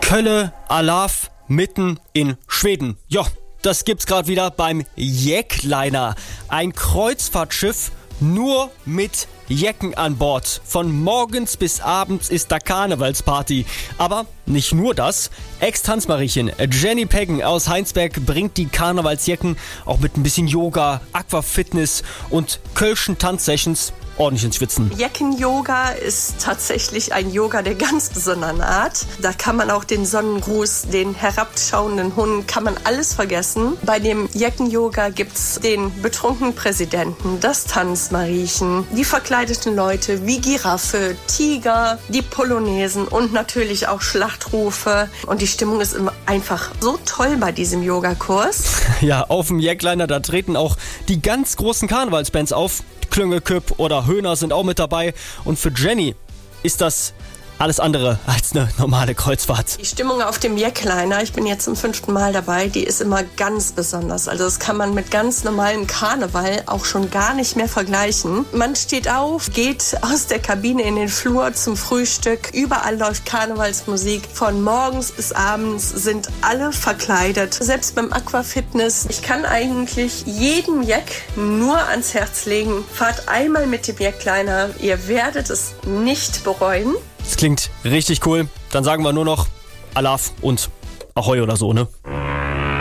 Kölle Alaf mitten in Schweden. Ja, das gibt's gerade wieder beim Jackliner. Ein Kreuzfahrtschiff nur mit Jecken an Bord. Von morgens bis abends ist da Karnevalsparty. Aber nicht nur das. Ex-Tanzmariechen Jenny Peggen aus Heinsberg bringt die Karnevalsjecken auch mit ein bisschen Yoga, Aquafitness und kölschen Tanzsessions ordentlich ins Schwitzen. Jecken-Yoga ist tatsächlich ein Yoga der ganz besonderen Art. Da kann man auch den Sonnengruß, den herabschauenden Hund, kann man alles vergessen. Bei dem Jecken-Yoga gibt's den betrunkenen Präsidenten, das Tanzmariechen, die verkleideten Leute wie Giraffe, Tiger, die Polonesen und natürlich auch Schlachtrufe. Und die Stimmung ist immer einfach so toll bei diesem Yogakurs. Ja, auf dem Jackliner, da treten auch die ganz großen Karnevalsbands auf. Klüngelküpp oder Höhner sind auch mit dabei. Und für Jenny ist das alles andere als eine normale Kreuzfahrt. Die Stimmung auf dem Jackliner, ich bin jetzt zum 5. Mal dabei, die ist immer ganz besonders. Also das kann man mit ganz normalem Karneval auch schon gar nicht mehr vergleichen. Man steht auf, geht aus der Kabine in den Flur zum Frühstück. Überall läuft Karnevalsmusik. Von morgens bis abends sind alle verkleidet. Selbst beim Aquafitness. Ich kann eigentlich jedem Jack nur ans Herz legen. Fahrt einmal mit dem Jackliner. Ihr werdet es nicht bereuen. Das klingt richtig cool. Dann sagen wir nur noch Alaf und Ahoi oder so, ne?